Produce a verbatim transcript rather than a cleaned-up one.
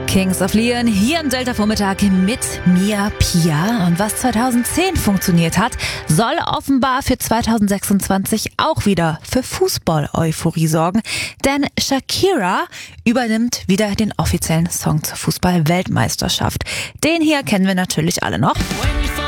Kings of Leon hier im Delta-Vormittag mit mir, Pia. Und was zweitausendzehn funktioniert hat, soll offenbar für zweitausendsechsundzwanzig auch wieder für Fußball-Euphorie sorgen. Denn Shakira übernimmt wieder den offiziellen Song zur Fußball-Weltmeisterschaft. Den hier kennen wir natürlich alle noch.